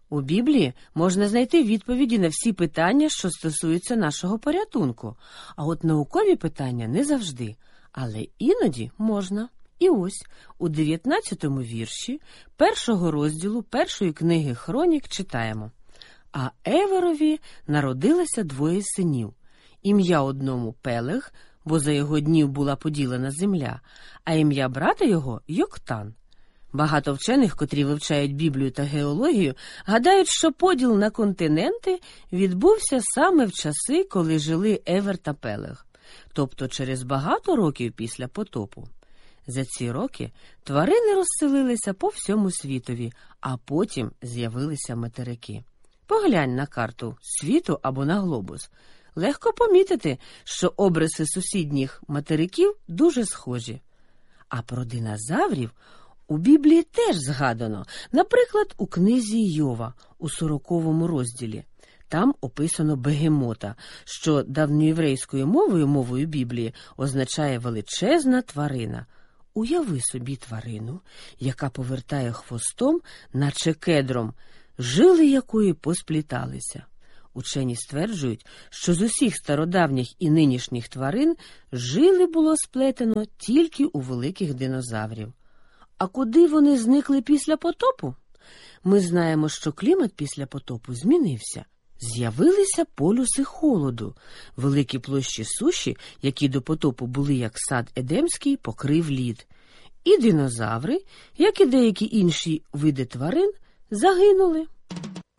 У Біблії можна знайти відповіді на всі питання, що стосуються нашого порятунку, а от наукові питання не завжди, але іноді можна. І ось у 19-му вірші першого розділу першої книги Хронік читаємо: «А Еверові народилося 2 синів. Ім'я одному Пелег, бо за його днів була поділена земля, а ім'я брата його Йоктан». Багато вчених, котрі вивчають Біблію та геологію, гадають, що поділ на континенти відбувся саме в часи, коли жили Евер та Пелег, тобто через багато років після потопу. За ці роки тварини розселилися по всьому світові, а потім з'явилися материки. Поглянь на карту світу або на глобус. Легко помітити, що обриси сусідніх материків дуже схожі. А про динозаврів у Біблії теж згадано, наприклад, у книзі Йова у 40-му розділі. Там описано бегемота, що давньоєврейською мовою Біблії означає «величезна тварина». Уяви собі тварину, яка повертає хвостом, наче кедром, жили якої поспліталися. Учені стверджують, що з усіх стародавніх і нинішніх тварин жили було сплетено тільки у великих динозаврів. А куди вони зникли після потопу? Ми знаємо, що клімат після потопу змінився. З'явилися полюси холоду. Великі площі суші, які до потопу були як сад Едемський, покрив лід. І динозаври, як і деякі інші види тварин, загинули.